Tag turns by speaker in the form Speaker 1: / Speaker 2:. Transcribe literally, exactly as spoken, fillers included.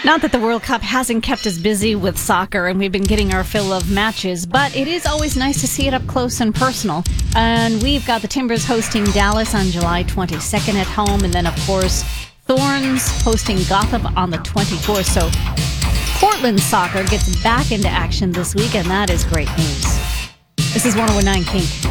Speaker 1: Not that the World Cup hasn't kept us busy with soccer and we've been getting our fill of matches, but it is always nice to see it up close and personal. And we've got the Timbers hosting Dallas on July twenty-second at home, and then, of course, Thorns hosting Gotham on the twenty-fourth. So Portland soccer gets back into action this week, and that is great news. This is one oh one nine Kink.